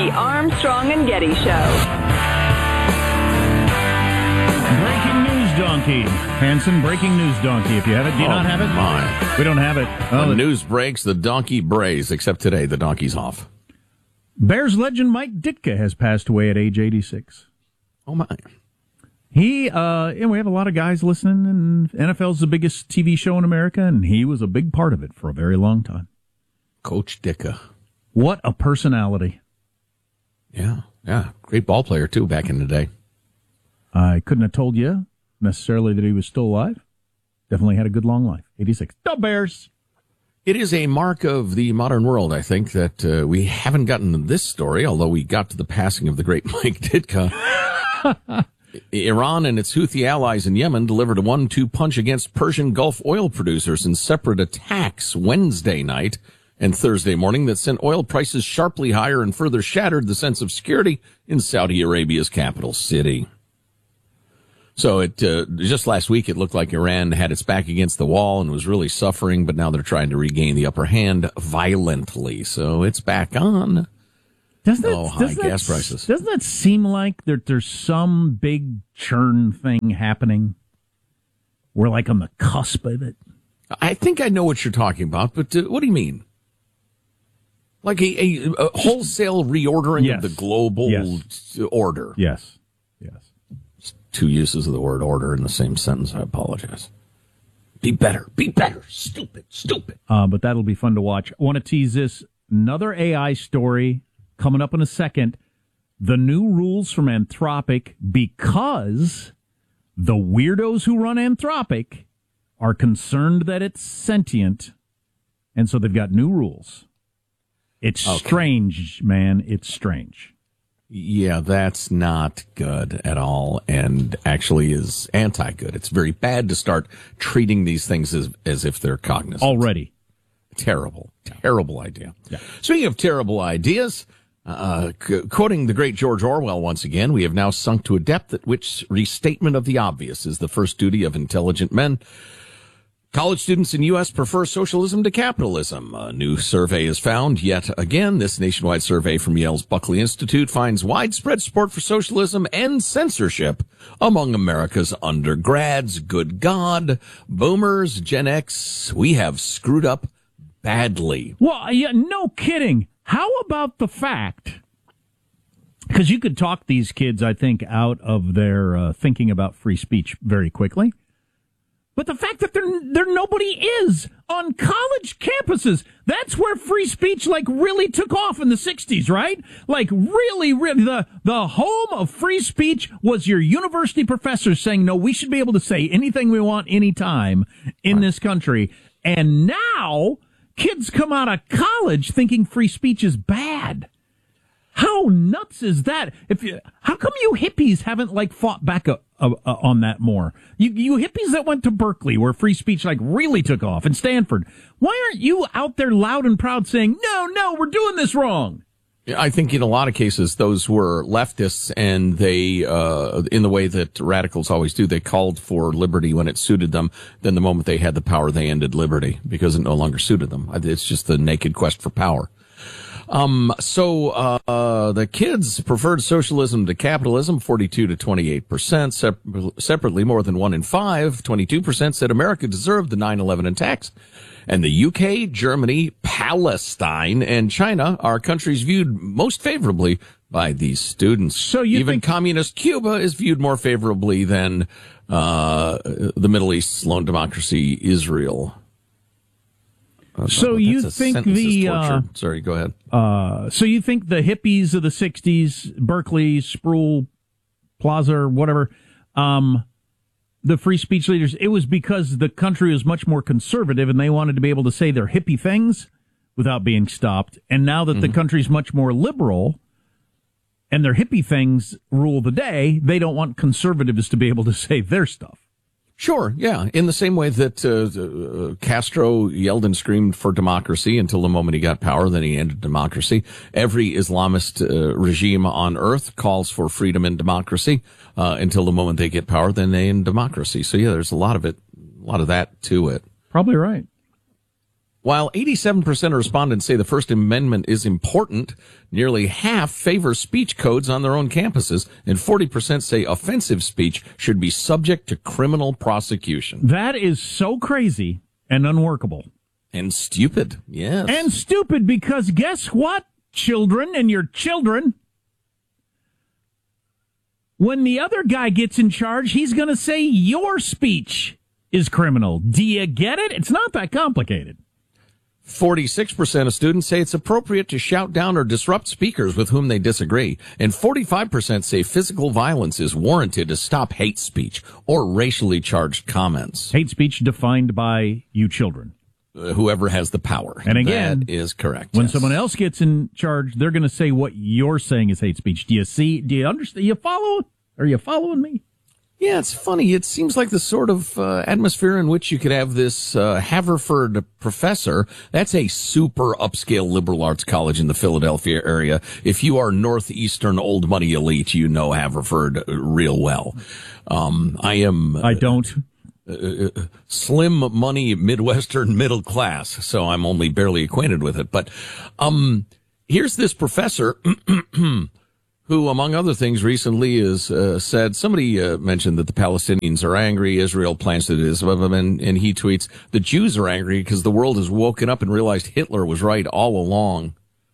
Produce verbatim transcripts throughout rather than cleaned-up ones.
The Armstrong and Getty Show. Breaking news donkey. Hanson, breaking news donkey. If you have it, do you oh, not have it? My. We don't have it. Oh, when the news breaks, the donkey brays, except today, the donkey's off. Bears legend Mike Ditka has passed away at age eighty-six. Oh, my. He, uh, and we have a lot of guys listening, and N F L's the biggest T V show in America, and he was a big part of it for a very long time. Coach Ditka. What a personality. Yeah, yeah. Great ball player, too, back in the day. I couldn't have told you necessarily that he was still alive. Definitely had a good long life. eighty-six. The Bears. It is a mark of the modern world, I think, that uh, we haven't gotten to this story, although we got to the passing of the great Mike Ditka. Iran and its Houthi allies in Yemen delivered a one two punch against Persian Gulf oil producers in separate attacks Wednesday night and Thursday morning that sent oil prices sharply higher and further shattered the sense of security in Saudi Arabia's capital city. So it uh, just last week, it looked like Iran had its back against the wall and was really suffering, but now they're trying to regain the upper hand violently. So it's back on. Doesn't that, oh, high doesn't gas that, prices. Doesn't that seem like there, there's some big churn thing happening? We're like on the cusp of it. I think I know what you're talking about, but uh, what do you mean? Like a, a, a wholesale reordering Yes. of the global Yes. order. Yes. Yes. Two uses of the word order in the same sentence. I apologize. Be better. Be better. Stupid. Stupid. Uh, but that'll be fun to watch. I want to tease this. Another A I story coming up in a second. The new rules from Anthropic, because the weirdos who run Anthropic are concerned that it's sentient, and so they've got new rules. It's Okay. strange, man. It's strange. Yeah, that's not good at all, and actually is anti-good. It's very bad to start treating these things as as if they're cognizant. Already. Terrible, terrible idea. Yeah. Speaking of terrible ideas, uh, c- quoting the great George Orwell once again, we have now sunk to a depth at which restatement of the obvious is the first duty of intelligent men. College students in U S prefer socialism to capitalism. A new survey has found, yet again, this nationwide survey from Yale's Buckley Institute finds widespread support for socialism and censorship among America's undergrads. Good God, boomers, Gen X, we have screwed up badly. Well, yeah, no kidding. How about the fact, because you could talk these kids, I think, out of their uh, thinking about free speech very quickly. But the fact that there, there nobody is on college campuses, that's where free speech, like, really took off in the sixties, right? Like, really, really, the, the home of free speech was your university professors saying, no, we should be able to say anything we want anytime in Right. this country. And now kids come out of college thinking free speech is bad. How nuts is that? If you, how come you hippies haven't like fought back a, a, a, on that more? You, you hippies that went to Berkeley, where free speech like really took off, and Stanford, why aren't you out there loud and proud saying, no, no, we're doing this wrong? I think in a lot of cases, those were leftists, and they, uh, in the way that radicals always do, they called for liberty when it suited them. Then the moment they had the power, they ended liberty because it no longer suited them. It's just the naked quest for power. Um, so, uh, the kids preferred socialism to capitalism, forty-two to twenty-eight percent. Sep- separately, more than one in five, twenty-two percent said America deserved the nine eleven attacks. And the U K, Germany, Palestine, and China are countries viewed most favorably by these students. So you Even think- communist Cuba is viewed more favorably than, uh, the Middle East's lone democracy, Israel. So you That's a think sentence is the, uh, torture. Sorry, go ahead. Uh, so you think the hippies of the sixties, Berkeley, Sproul, Plaza, or whatever, um, the free speech leaders, it was because the country was much more conservative and they wanted to be able to say their hippie things without being stopped. And now that mm-hmm. the country's much more liberal and their hippie things rule the day, they don't want conservatives to be able to say their stuff. Sure, yeah. In the same way that uh, uh, Castro yelled and screamed for democracy until the moment he got power, then he ended democracy. Every Islamist uh, regime on earth calls for freedom and democracy uh, until the moment they get power, then they end democracy. So yeah, there's a lot of it, a lot of that to it. Probably right. While eighty-seven percent of respondents say the First Amendment is important, nearly half favor speech codes on their own campuses, and forty percent say offensive speech should be subject to criminal prosecution. That is so crazy and unworkable. And stupid, yes. And stupid because guess what, children and your children? When the other guy gets in charge, he's going to say your speech is criminal. Do you get it? It's not that complicated. forty-six percent of students say it's appropriate to shout down or disrupt speakers with whom they disagree. And forty-five percent say physical violence is warranted to stop hate speech or racially charged comments. Hate speech defined by you children. Uh, whoever has the power. And again, that is correct. When yes. someone else gets in charge, they're going to say what you're saying is hate speech. Do you see? Do you understand? You follow? Are you following me? Yeah, it's funny. It seems like the sort of uh, atmosphere in which you could have this uh, Haverford professor. That's a super upscale liberal arts college in the Philadelphia area. If you are northeastern old money elite, you know Haverford real well. Um, I am. I don't. Uh, slim money Midwestern middle class, so I'm only barely acquainted with it. But um, here's this professor who, among other things, recently has uh, said, somebody uh, mentioned that the Palestinians are angry, Israel plans to do this, and, and he tweets, the Jews are angry because the world has woken up and realized Hitler was right all along.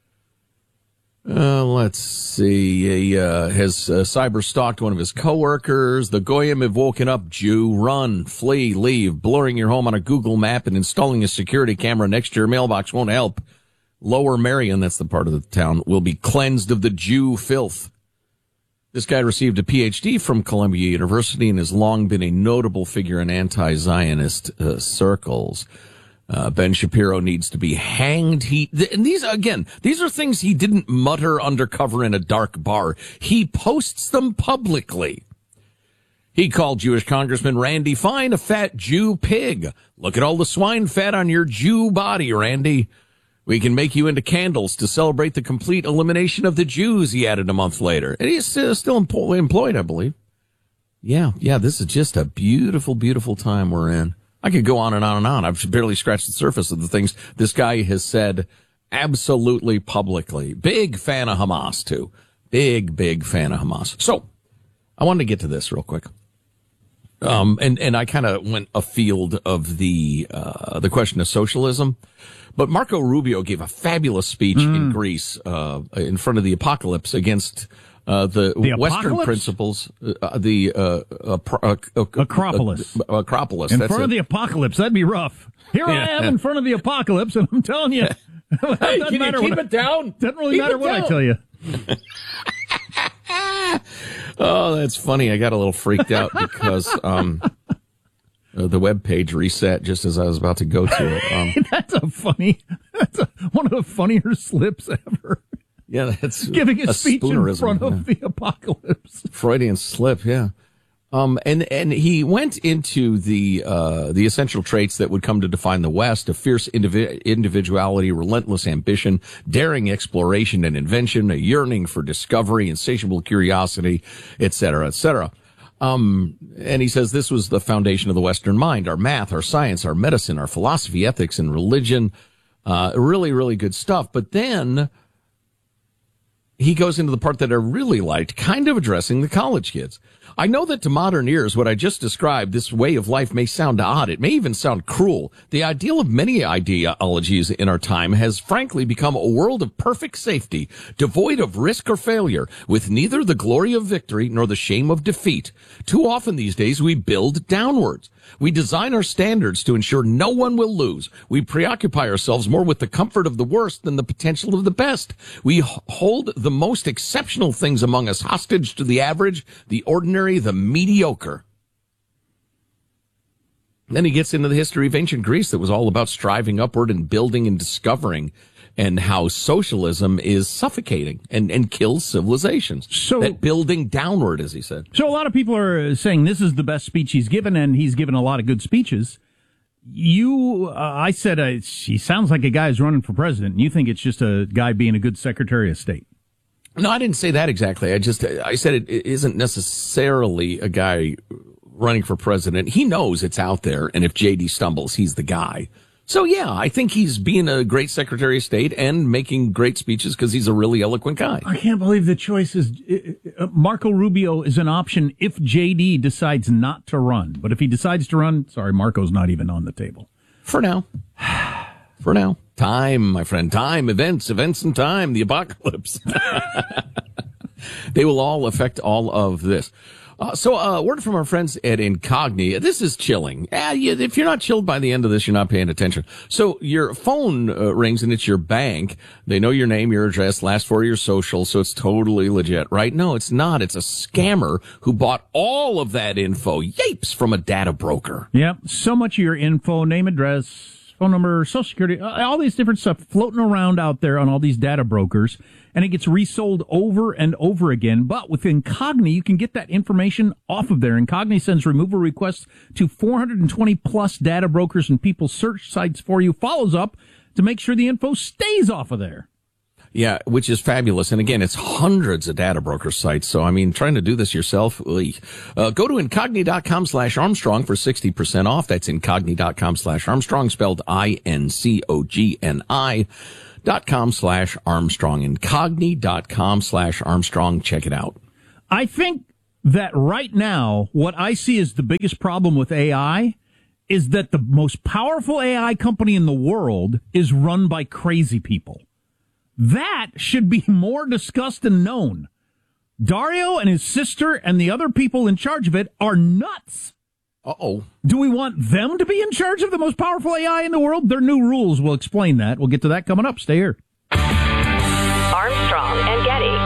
Uh, let's see. He uh, has uh, cyber stalked one of his coworkers. The Goyim have woken up. Jew, run, flee, leave. Blurring your home on a Google map and installing a security camera next to your mailbox won't help. Lower Merion, that's the part of the town, will be cleansed of the Jew filth. This guy received a P H D from Columbia University and has long been a notable figure in anti-Zionist uh, circles. Uh, Ben Shapiro needs to be hanged. He, th- and these, again, these are things he didn't mutter undercover in a dark bar. He posts them publicly. He called Jewish Congressman Randy Fine a fat Jew pig. Look at all the swine fat on your Jew body, Randy. We can make you into candles to celebrate the complete elimination of the Jews, he added a month later. And he's uh, still empo- employed, I believe. Yeah, yeah, this is just a beautiful, beautiful time we're in. I could go on and on and on. I've barely scratched the surface of the things this guy has said absolutely publicly. Big fan of Hamas, too. Big, big fan of Hamas. So, I wanted to get to this real quick. Um, and, and I kind of went afield of the, uh, the question of socialism. But Marco Rubio gave a fabulous speech mm. in Greece, uh, in front of the apocalypse against Uh, the, the Western apocalypse? principles, uh, the uh, uh, uh, uh, Acropolis. Uh, uh, Acropolis. In that's front it. of the apocalypse, that'd be rough. Here Yeah. I am in front of the apocalypse, and I'm telling you, it doesn't Hey, can matter you keep what it down? Doesn't really Keep matter it what down. I tell you. Oh, that's funny. I got a little freaked out because um, uh, the web page reset just as I was about to go to it. Um, That's a funny, that's a, one of the funnier slips ever. yeah, that's Giving a, a speech in spoonerism, front yeah. of the apocalypse. Freudian slip, yeah. Um, and, and he went into the, uh, the essential traits that would come to define the West: a fierce indivi- individuality, relentless ambition, daring exploration and invention, a yearning for discovery, insatiable curiosity, et cetera, et cetera. Um, and he says this was the foundation of the Western mind: our math, our science, our medicine, our philosophy, ethics, and religion. Uh, really, really good stuff. But then he goes into the part that I really liked, kind of addressing the college kids. I know that to modern ears, what I just described, this way of life, may sound odd. It may even sound cruel. The ideal of many ideologies in our time has frankly become a world of perfect safety, devoid of risk or failure, with neither the glory of victory nor the shame of defeat. Too often these days we build downwards. We design our standards to ensure no one will lose. We preoccupy ourselves more with the comfort of the worst than the potential of the best. We h- hold the most exceptional things among us hostage to the average, the ordinary, the mediocre. Then he gets into the history of ancient Greece that was all about striving upward and building and discovering, and how socialism is suffocating and, and kills civilizations. So, that building downward, as he said. So a lot of people are saying this is the best speech he's given, and he's given a lot of good speeches. You, uh, I said, uh, he sounds like a guy who's running for president, and you think it's just a guy being a good Secretary of State. No, I didn't say that exactly. I just, I said it isn't necessarily a guy running for president. He knows it's out there, and if J D stumbles, he's the guy. So, yeah, I think he's being a great Secretary of State and making great speeches because he's a really eloquent guy. I can't believe the choice is uh, Marco Rubio is an option if J D decides not to run. But if he decides to run, sorry, Marco's not even on the table. For now. For now. Time, my friend. Time, events, events and time, the apocalypse. They will all affect all of this. Uh, so, a uh, word from our friends at Incogni. This is chilling. Uh, you, if you're not chilled by the end of this, you're not paying attention. So, your phone uh, rings and it's your bank. They know your name, your address, last four of your social, so it's totally legit, right? No, it's not. It's a scammer who bought all of that info, yapes, from a data broker. Yep. So much of your info, name, address, phone number, social security, all these different stuff floating around out there on all these data brokers, and it gets resold over and over again. But with Incogni, you can get that information off of there. Incogni sends removal requests to four hundred twenty plus data brokers and people search sites for you, follows up to make sure the info stays off of there. Yeah, which is fabulous. And again, it's hundreds of data broker sites. So, I mean, trying to do this yourself, uh, go to incogni.com slash Armstrong for sixty percent off. That's incogni.com slash Armstrong, spelled I N C O G N I dot com slash Armstrong. Incogni.com slash Armstrong. Check it out. I think that right now, what I see as the biggest problem with A I is that the most powerful A I company in the world is run by crazy people. That should be more discussed and known. Dario and his sister and the other people in charge of it are nuts. Uh-oh. Do we want them to be in charge of the most powerful A I in the world? Their new rules will explain that. We'll get to that coming up. Stay here. Armstrong and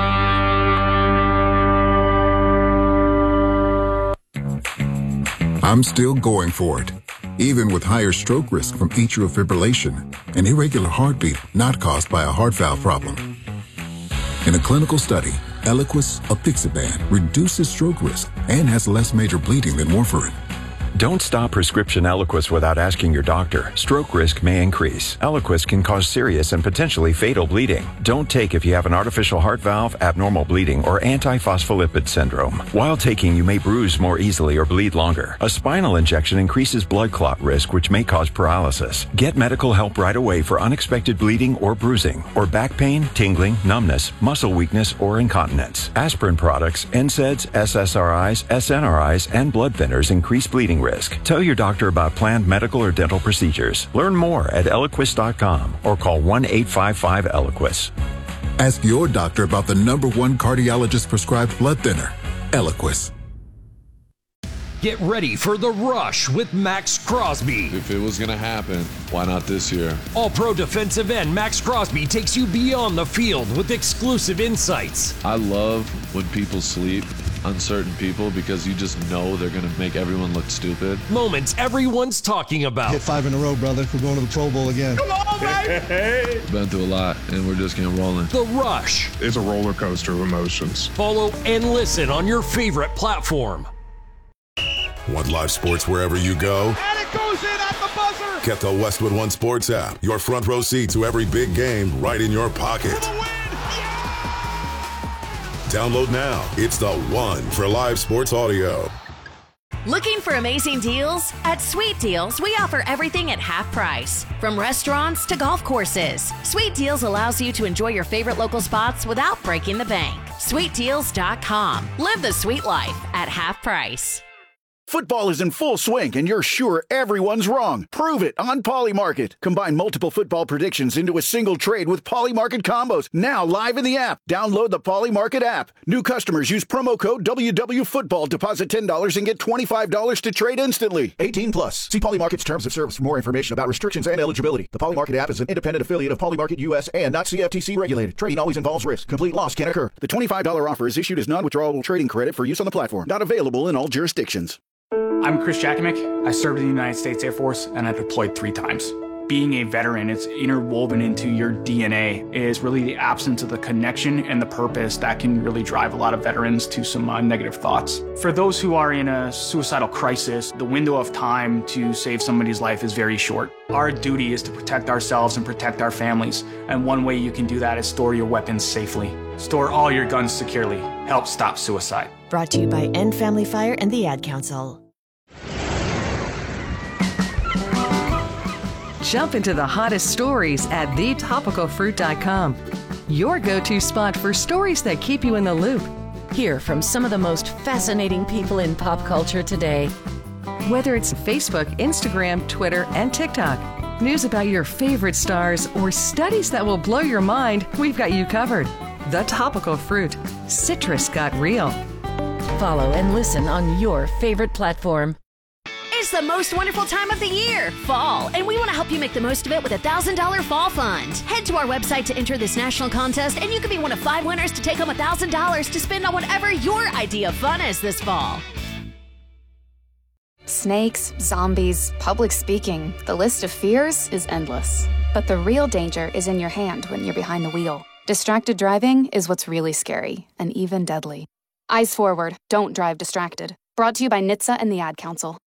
Getty. I'm still going for it, even with higher stroke risk from atrial fibrillation, an irregular heartbeat not caused by a heart valve problem. In a clinical study, Eliquis apixaban reduces stroke risk and has less major bleeding than warfarin. Don't stop prescription Eliquis without asking your doctor. Stroke risk may increase. Eliquis can cause serious and potentially fatal bleeding. Don't take if you have an artificial heart valve, abnormal bleeding, or antiphospholipid syndrome. While taking, you may bruise more easily or bleed longer. A spinal injection increases blood clot risk, which may cause paralysis. Get medical help right away for unexpected bleeding or bruising, or back pain, tingling, numbness, muscle weakness, or incontinence. Aspirin products, N SAIDs, S S R Is, S N R Is, and blood thinners increase bleeding risk. Tell your doctor about planned medical or dental procedures. Learn more at Eliquis dot com or call one eight five five Eliquis. Ask your doctor about the number one cardiologist prescribed blood thinner, Eliquis. Get ready for The Rush with Max Crosby. If it was going to happen, why not this year? All-pro defensive end Max Crosby takes you beyond the field with exclusive insights. I love when people sleep on certain people because you just know they're going to make everyone look stupid. Moments everyone's talking about. Hit five in a row, brother. We're going to the Pro Bowl again. Come on, baby! Been through a lot, and we're just getting rolling. The Rush. It's a roller coaster of emotions. Follow and listen on your favorite platform. Want live sports wherever you go? And it goes in at the buzzer! Get the Westwood One Sports app. Your front row seat to every big game right in your pocket. Download now. It's the one for live sports audio. Looking for amazing deals? At Sweet Deals, we offer everything at half price. From restaurants to golf courses, Sweet Deals allows you to enjoy your favorite local spots without breaking the bank. sweet deals dot com. Live the sweet life at half price. Football is in full swing, and you're sure everyone's wrong. Prove it on Polymarket. Combine multiple football predictions into a single trade with Polymarket combos. Now live in the app. Download the Polymarket app. New customers use promo code W W Football. Deposit ten dollars and get twenty-five dollars to trade instantly. eighteen plus. See Polymarket's terms of service for more information about restrictions and eligibility. The Polymarket app is an independent affiliate of Polymarket U S and not C F T C regulated. Trading always involves risk. Complete loss can occur. The twenty-five dollars offer is issued as non-withdrawable trading credit for use on the platform. Not available in all jurisdictions. I'm Chris Jakimick. I served in the United States Air Force, and I deployed three times. Being a veteran, it's interwoven into your D N A, is really the absence of the connection and the purpose that can really drive a lot of veterans to some uh, negative thoughts. For those who are in a suicidal crisis, the window of time to save somebody's life is very short. Our duty is to protect ourselves and protect our families, and one way you can do that is store your weapons safely. Store all your guns securely. Help stop suicide. Brought to you by End Family Fire and the Ad Council. Jump into the hottest stories at the topical fruit dot com. Your go-to spot for stories that keep you in the loop. Hear from some of the most fascinating people in pop culture today. Whether it's Facebook, Instagram, Twitter, and TikTok, news about your favorite stars, or studies that will blow your mind, we've got you covered. The Topical Fruit. Citrus got real. Follow and listen on your favorite platform. It's the most wonderful time of the year, fall, and we want to help you make the most of it with a one thousand dollars Fall Fund. Head to our website to enter this national contest, and you could be one of five winners to take home one thousand dollars to spend on whatever your idea of fun is this fall. Snakes, zombies, public speaking, the list of fears is endless. But the real danger is in your hand when you're behind the wheel. Distracted driving is what's really scary, and even deadly. Eyes forward, don't drive distracted. Brought to you by N H T S A and the Ad Council.